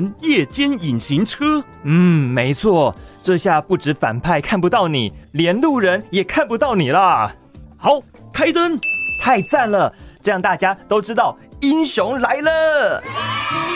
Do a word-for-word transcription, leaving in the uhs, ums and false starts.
人夜间隐形车。 嗯，没错，这下不止反派看不到你，连路人也看不到你啦。 好，开灯！ 太赞了，这样大家都知道英雄来了。